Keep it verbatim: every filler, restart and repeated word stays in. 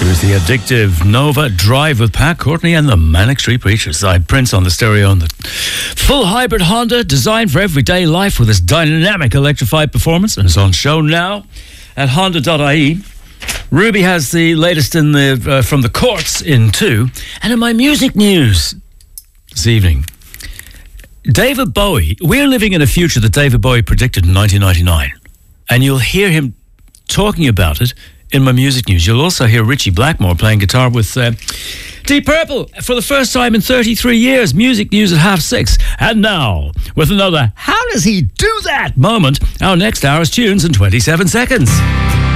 Here's the addictive Nova Drive with Pat Courtney and the Manic Street Preachers. Side Prince on the stereo on the full hybrid Honda designed for everyday life with its dynamic electrified performance, and it's on show now at honda dot I E. Ruby has the latest in the uh, from the courts in two. And in my music news this evening, David Bowie. We're living in a future that David Bowie predicted in nineteen ninety-nine, and you'll hear him talking about it in my music news. You'll also hear Richie Blackmore playing guitar with uh, Deep Purple for the first time in thirty-three years. Music news at half six. And now, with another "How does he do that?" moment, our next hour's tunes in twenty-seven seconds.